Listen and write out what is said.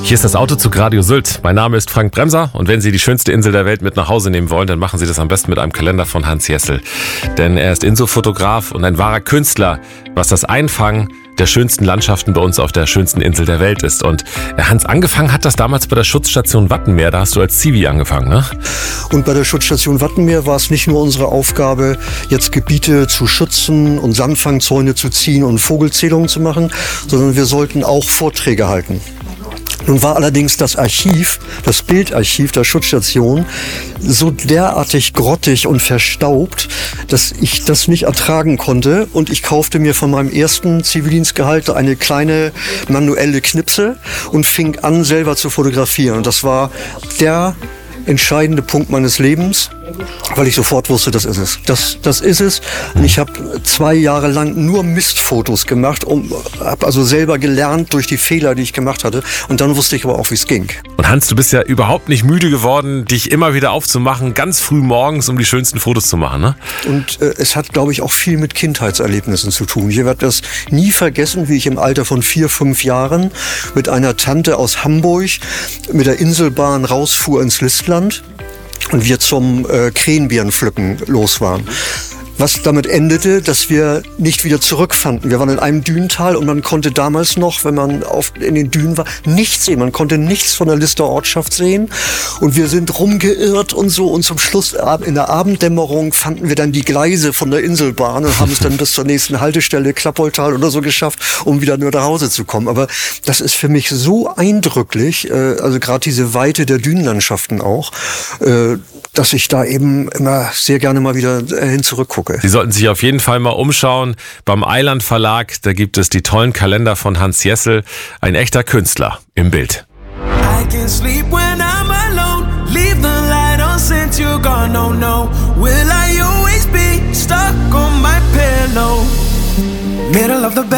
Hier ist das Autozug Radio Sylt. Mein Name ist Frank Bremser und wenn Sie die schönste Insel der Welt mit nach Hause nehmen wollen, dann machen Sie das am besten mit einem Kalender von Hans Jessel. Denn er ist Insofotograf und ein wahrer Künstler, was das Einfangen der schönsten Landschaften bei uns auf der schönsten Insel der Welt ist. Und Hans, angefangen hat das damals bei der Schutzstation Wattenmeer. Da hast du als Zivi angefangen, ne? Und bei der Schutzstation Wattenmeer war es nicht nur unsere Aufgabe, jetzt Gebiete zu schützen und Sandfangzäune zu ziehen und Vogelzählungen zu machen, sondern wir sollten auch Vorträge halten. Nun war allerdings das Archiv, das Bildarchiv der Schutzstation so derartig grottig und verstaubt, dass ich das nicht ertragen konnte und ich kaufte mir von meinem ersten Zivildienstgehalt eine kleine manuelle Knipse und fing an, selber zu fotografieren. Und das war der entscheidende Punkt meines Lebens, weil ich sofort wusste, das ist es. Das ist es. Und ich habe 2 Jahre lang nur Mistfotos gemacht und habe also selber gelernt durch die Fehler, die ich gemacht hatte. Und dann wusste ich aber auch, wie es ging. Und Hans, du bist ja überhaupt nicht müde geworden, dich immer wieder aufzumachen, ganz früh morgens, um die schönsten Fotos zu machen, ne? Und es hat, glaube ich, auch viel mit Kindheitserlebnissen zu tun. Ich werde das nie vergessen, wie ich im Alter von 4, 5 Jahren mit einer Tante aus Hamburg mit der Inselbahn rausfuhr ins Listland und wir zum Krähenbeerenpflücken los waren. Was damit endete, dass wir nicht wieder zurückfanden. Wir waren in einem Dünental und man konnte damals noch, wenn man in den Dünen war, nichts sehen. Man konnte nichts von der Lister Ortschaft sehen. Und wir sind rumgeirrt und so. Und zum Schluss in der Abenddämmerung fanden wir dann die Gleise von der Inselbahn und haben es dann bis zur nächsten Haltestelle, Klappoltal oder so, geschafft, um wieder nur nach Hause zu kommen. Aber das ist für mich so eindrücklich, also gerade diese Weite der Dünenlandschaften auch, dass ich da eben immer sehr gerne mal wieder hin zurückgucke. Sie sollten sich auf jeden Fall mal umschauen. Beim Eiland Verlag, da gibt es die tollen Kalender von Hans Jessel. Ein echter Künstler im Bild. I can sleep when I'm alone. Leave the light on since you're gone. Oh no, will I always be stuck on my pillow? Middle of the bed.